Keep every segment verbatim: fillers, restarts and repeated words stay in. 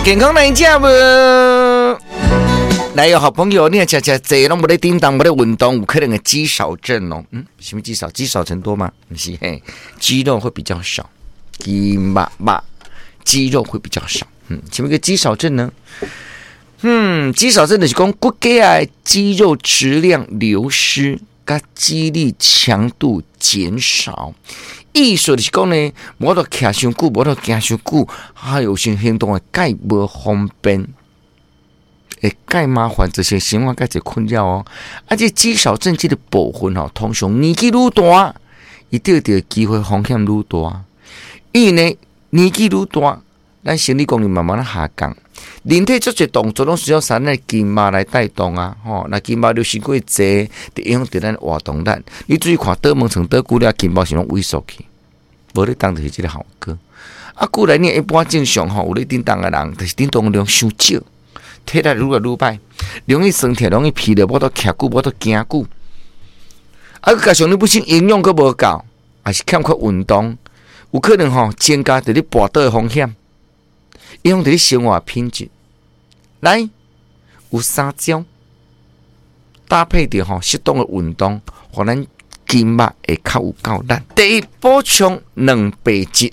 健康哪一家不？来有好朋友，你看吃吃这拢没得叮当，没得运动，有可能的肌少症哦。嗯，什么肌少？肌少症多吗？不是嘿，肌肉会比较少，肌麻麻，肌肉会比较少。嗯，什么个肌少症呢？嗯，肌少症就是讲骨骼啊肌肉质量流失，跟肌力强度减少。意思就是讲呢，无得徛伤久，无得行伤久，还有些行动的介无方便。会介麻烦，这些生活介侪困扰哦。而且肌少症这个部分吼，通常年纪愈大，伊得到机会风险愈大。因为呢，年纪愈大，咱生理功能慢慢的下降，人体做些动作拢需要三个筋膜来带动啊。吼，那筋膜流失过济，就影响到咱活动力。你注意看，倒门床倒久了，筋膜是拢萎缩去，无你当就是这个效果。啊，古来你一般正常吼，有咧叮当的人，就是叮当的量伤少。体力愈来愈歹，容易身体容易疲劳，无得徛久，无得行久。啊，加上你本身营养阁无够，还是欠缺运动，有可能吼增加着你跋倒的风险，影响着你生活品质。来，有三招搭配着吼适当的运动，互咱筋膜会较有够力。第一，补充蛋白质，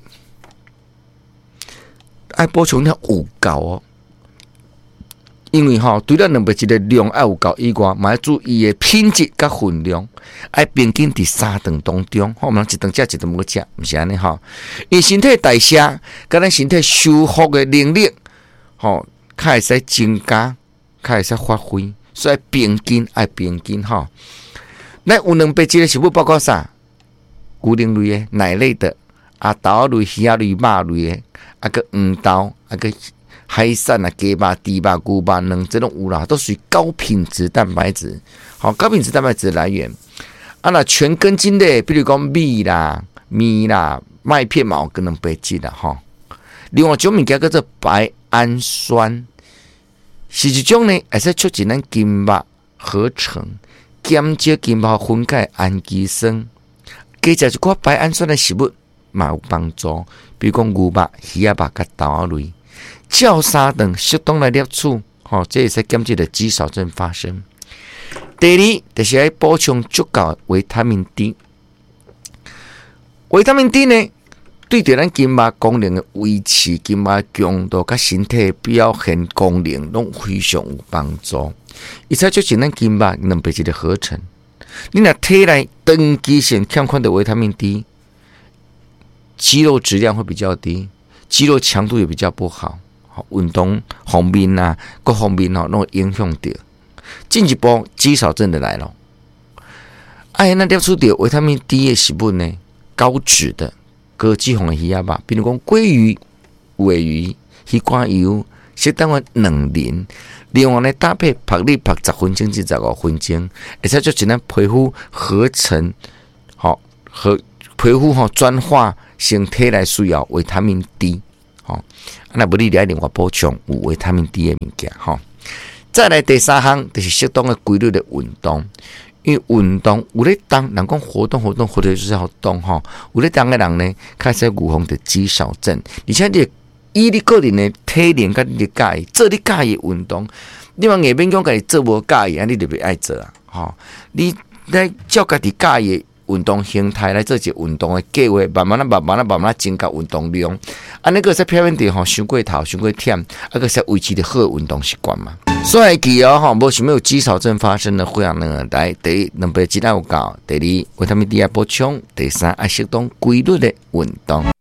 爱补充了有够哦。因为吼，除了蛋白质的量要有够以外，嘛要注意的品质甲分量，要平均伫三顿当中。吼，我们一顿食一顿无食，毋是安尼吼。因为身体代谢甲咱身体修复的能力，吼，较会使增加，较会使发挥，所以平均爱平均吼。咱有蛋白质的食物包括啥？牛奶类的、奶类的、啊豆类、鱼类、肉类的，啊个黄豆，啊个。海产啊、鸡肉、猪肉、牛肉、卵这种有啦，都属于高品质蛋白质。好，高品质蛋白质的来源啊，那全根茎类，比如讲米啦、米啦、麦片嘛，有跟蛋白质啦，哈。另外一种物件叫做白氨酸，是一种呢，会使促进咱筋膜合成，减少筋膜分解氨基酸。加食一寡白氨酸的食物嘛有帮助，比如讲牛肉、鱼肉甲豆类。照三顿适当来摄取，吼、哦，这也是减少了肌少症发生。第二，就是要补充足够的维他命 D。维他命 D 呢，对着咱筋膜功能的维持、筋膜强度、甲身体表现功能，拢非常有帮助。而且促进咱筋膜蛋白质的合成。你若体内长期性欠缺的维他命 D， 肌肉质量会比较低，肌肉强度也比较不好。运动方面啊，各方面哦，拢会影响到。进一步肌少症的来了。哎，那摄取到维他命 D 的食物呢，高脂的、高脂肪的鱼啊吧，比如讲鲑鱼、尾鱼、鱼肝油，适当的卵磷。另外呢，搭配曝力曝十分钟至十五分钟，而且就只能皮肤合成，好、哦、和皮肤哈、哦、转化成体内需要维他命 D。哦，那不你来另外补充有维他命 D 的物件哈。再来第三项就是适当的规律的运动，因为运动有咧动，人讲活动活动活动就是要动哈。有咧动的人呢，开始预防的肌少症，而且你以你个人的体能跟你的介意，做你介意运动，你话硬边讲家己做无介意，啊你就别爱做啊。哈，你来照家己介意。运动形态来做一个运动的计划，慢慢啊、慢慢啊、慢慢增加运动量。啊，那个在表面地吼，伤过头、伤过忝，啊个是维持的好的运动习惯嘛。所以记哦，吼，无想要有肌少症发生的会让呢，来第一蛋白质要有够，第二维他命 D 要补充，第三爱适当规律的运动。